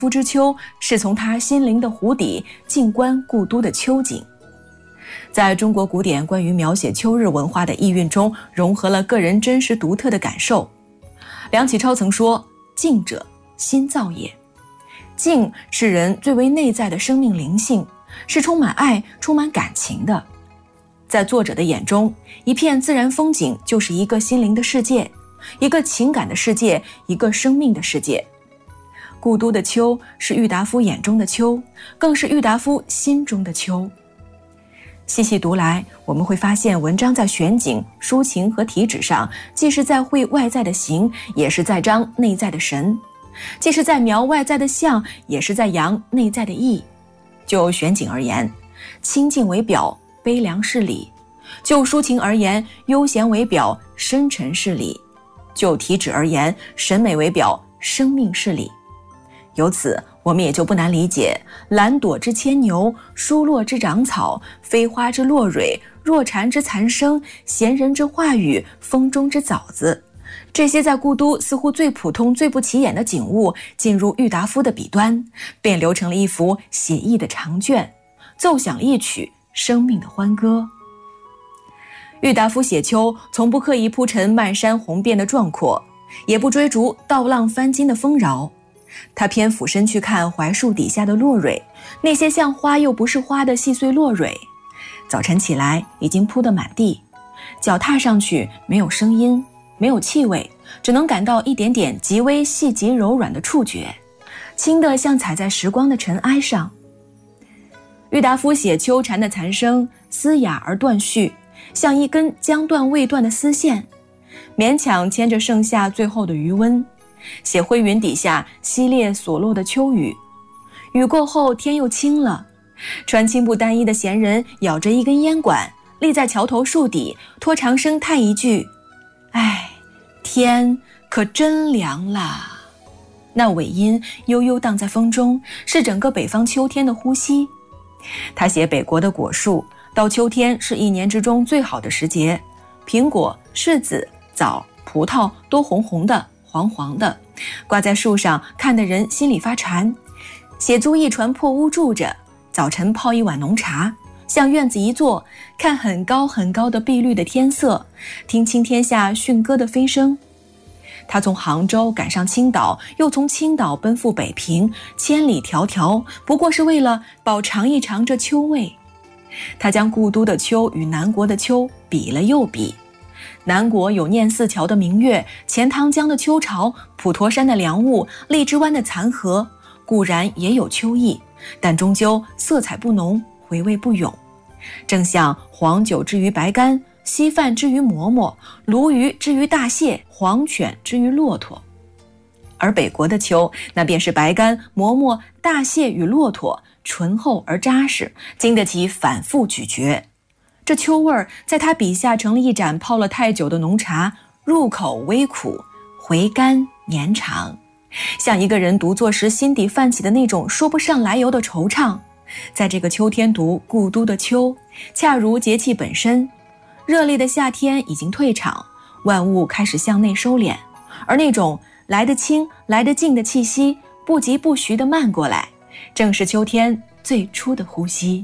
夫之秋是从他心灵的湖底静观故都的秋景。在中国古典关于描写秋日文化的意蕴中，融合了个人真实独特的感受。梁启超曾说：静者，心造也。静是人最为内在的生命灵性，是充满爱、充满感情的。在作者的眼中，一片自然风景就是一个心灵的世界，一个情感的世界，一个生命的世界。故都的秋是郁达夫眼中的秋，更是郁达夫心中的秋。细细读来，我们会发现文章在选景、抒情和题旨上，既是在绘外在的形，也是在彰内在的神；既是在描外在的象，也是在扬内在的意。就选景而言，清静为表，悲凉是理；就抒情而言，悠闲为表，深沉是理；就题旨而言，审美为表，生命是理。由此，我们也就不难理解蓝朵之牵牛，疏落之长草，飞花之落蕊，若蝉之残声，闲人之话语，风中之枣子，这些在故都似乎最普通最不起眼的景物，进入郁达夫的笔端，便流成了一幅写意的长卷，奏响一曲生命的欢歌。郁达夫写秋，从不刻意铺陈漫山红遍的壮阔，也不追逐倒浪翻金的丰饶，他偏俯身去看槐树底下的落蕊，那些像花又不是花的细碎落蕊，早晨起来已经铺得满地，脚踏上去没有声音，没有气味，只能感到一点点极微细极柔软的触觉，轻得像踩在时光的尘埃上。郁达夫写秋蝉的残声，嘶哑而断续，像一根将断未断的丝线，勉强牵着盛夏最后的余温。写灰云底下稀裂所落的秋雨，雨过后天又清了，穿青布单衣的闲人咬着一根烟管，立在桥头树底，拖长声叹一句：哎，天可真凉啦。那尾音悠悠荡在风中，是整个北方秋天的呼吸。他写北国的果树，到秋天是一年之中最好的时节，苹果、柿子、枣、葡萄都红红的黄黄的，挂在树上，看得人心里发馋。写租一船破屋住着，早晨泡一碗浓茶，向院子一坐，看很高很高的碧绿的天色，听青天下驯鸽的飞声。他从杭州赶上青岛，又从青岛奔赴北平，千里迢迢，不过是为了饱尝一尝这秋味。他将故都的秋与南国的秋比了又比。南国有念四桥的明月，钱塘江的秋潮，普陀山的凉雾，荔枝湾的残荷，固然也有秋意，但终究色彩不浓，回味不永。正像黄酒之于白干，稀饭之于馍馍，鲈鱼之于大蟹，黄犬之于骆驼。而北国的秋，那便是白干、馍馍、大蟹与骆驼，醇厚而扎实，经得起反复咀嚼。这秋味儿在他笔下成了一盏泡了太久的浓茶，入口微苦，回甘绵长，像一个人独坐时心底泛起的那种说不上来由的惆怅。在这个秋天读故都的秋，恰如节气本身。热烈的夏天已经退场，万物开始向内收敛，而那种来得轻来得静的气息，不疾不徐地漫过来，正是秋天最初的呼吸。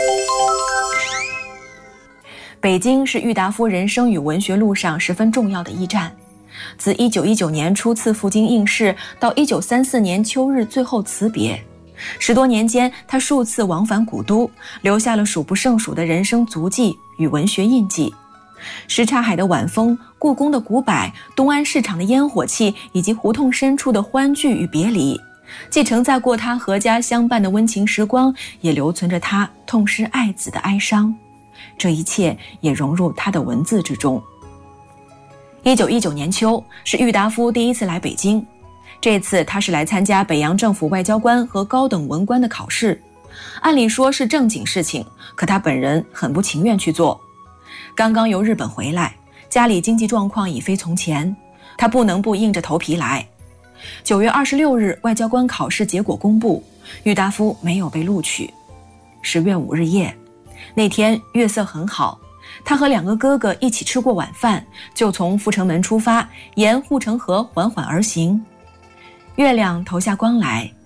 北京是郁达夫人生与文学路上十分重要的驿站。自1919年初次赴京应试，到1934年秋日最后辞别，10多年间，他数次往返古都，留下了数不胜数的人生足迹与文学印记。什刹海的晚风，故宫的古柏，东安市场的烟火气，以及胡同深处的欢聚与别离，既承载过他阖家相伴的温情时光，也留存着他痛失爱子的哀伤。这一切也融入他的文字之中。1919年秋，是郁达夫第一次来北京。这次他是来参加北洋政府外交官和高等文官的考试，按理说是正经事情，可他本人很不情愿去做。刚刚由日本回来，家里经济状况已非从前，他不能不硬着头皮来。9月26日，外交官考试结果公布，郁达夫没有被录取。10月5日夜，那天月色很好，他和2个哥哥一起吃过晚饭，就从阜成门出发，沿护城河缓缓而行。月亮投下光来，